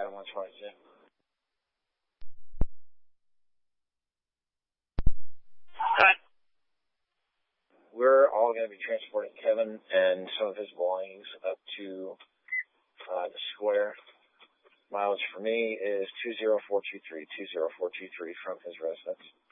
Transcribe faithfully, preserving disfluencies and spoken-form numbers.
Adam one twenty-two. Hi. We're all going to be transporting Kevin and some of his belongings up to uh, the square. Mileage for me is two zero four two three, two zero four two three from his residence.